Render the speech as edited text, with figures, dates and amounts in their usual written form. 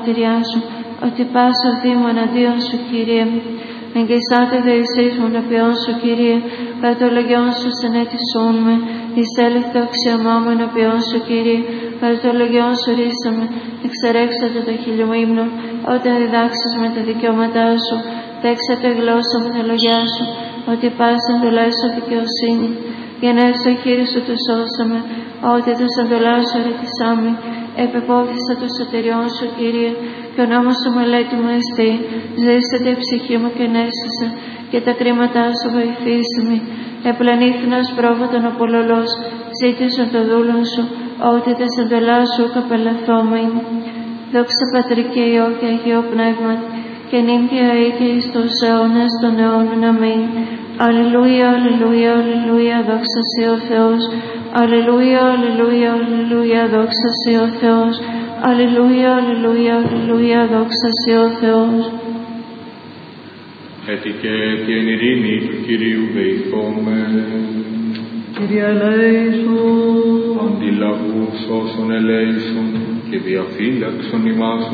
Σου, ότι πάσα δήμο εναντίον Σου, Κύριε. Εγκαισάτε δε εσείς μου ενώπιον Σου, Κύριε, κατά το λογιόν Σου συνέτησόν με, εις έλευθο αξιωμά μου ενώπιον Σου, Κύριε, κατά το λογιόν Σου ρίσαμε, εξερέξατε το χείλιο μου ύμνο, όταν διδάξεις με τα δικαιώματά Σου, τέξατε γλώσσα με τα λογιά Σου, ότι πάσαν εντολάσω δικαιοσύνη, για να έρθω χείρι Σου του σώσαμε, ότι τους εντολάς Σου ερετησάμε, επεπόθησα το σωτηριόν Σου, Κύριε, και ο νόμος Σου μελέτη μου εστί, ζήσατε η ψυχή μου και νέστησα, και τα κρίματά Σου βοηθήσει με. Επλανήθηνας πρόβατον απολολός, ζήτησον το δούλον Σου, ότι τες εντολάς Σου καπελαθόμεν. Δόξα Πατρί και Υιό και Αγίο Πνεύματι, και νυν και αεί και εις τους αιώνας των αιώνων. Αμήν. Αλληλούια, αλληλούια, αλληλούια, δόξα Σοι ο Θεός. Αλληλούια, αλληλούια, αλληλούια, δόξα Σοι ο Θεός. Αλληλούια, αλληλούια, αλληλούια, δόξα Σοι ο Θεός. Έτσι και την ειρήνη του Κυρίου δεηθόμεν. Κύριε ελέησον. Αντιλαβούς όσων ελέησον και διαφύλαξον ημάς